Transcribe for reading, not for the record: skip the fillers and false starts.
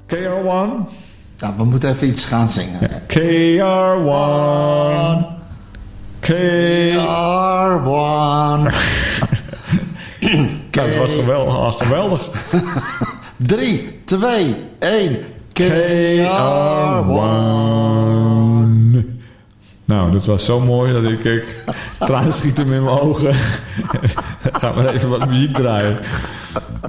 KR1. Nou, we moeten even iets gaan zingen. Ja. KR1. KR1. Dat was geweldig. Geweldig. 3, 2, 1. KR1. Nou, dat was zo mooi dat ik tranen schieten in mijn ogen. Ga maar even wat muziek draaien.